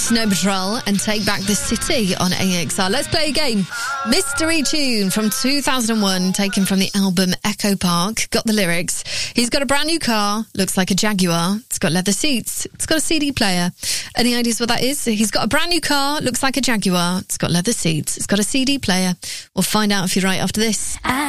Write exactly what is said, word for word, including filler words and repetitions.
Snow Patrol and Take Back the City on A X R. Let's play a game. Mystery tune from two thousand one, taken from the album Echo Park. Got the lyrics. He's got a brand new car, looks like a Jaguar. It's got leather seats. It's got a C D player. Any ideas what that is? He's got a brand new car, looks like a Jaguar. It's got leather seats. It's got a C D player. We'll find out if you're right after this.